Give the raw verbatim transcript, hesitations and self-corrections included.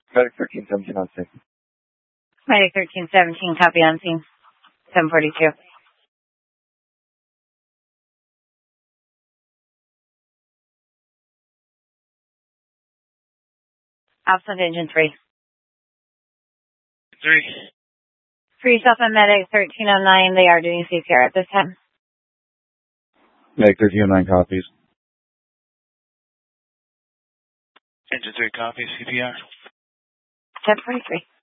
Medic thirteen seventeen on scene. Medic thirteen seventeen, copy on scene. seven forty-two. Alpha Engine three. Three. Free Self and Medic thirteen oh nine, they are doing C P R at this time. Medic thirteen oh nine copies. Engine three copies, C P R. seven forty-three.